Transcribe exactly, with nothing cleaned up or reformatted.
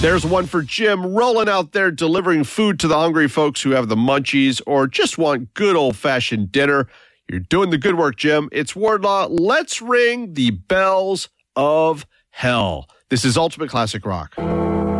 There's one for Jim, rolling out there delivering food to the hungry folks who have the munchies or just want good old-fashioned dinner. You're doing the good work, Jim. It's Wardlaw. Let's ring the bells of hell. This is Ultimate Classic Rock.